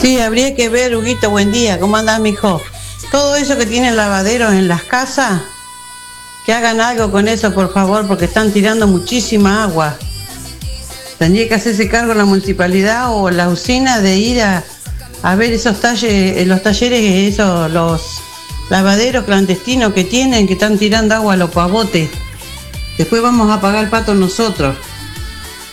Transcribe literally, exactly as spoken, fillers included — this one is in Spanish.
Sí, habría que ver, Huguito, buen día, ¿cómo andás, mijo? Todo eso que tienen lavaderos en las casas, que hagan algo con eso, por favor, porque están tirando muchísima agua. Tendría que hacerse cargo la municipalidad o la usina de ir a, a ver esos talleres, los talleres, esos, los lavaderos clandestinos que tienen, que están tirando agua a los pavotes. Después vamos a pagar el pato nosotros.